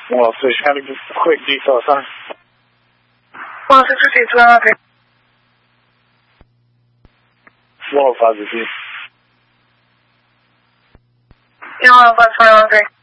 Well, so just kind of quick details, huh? 162 105 is you. 115 3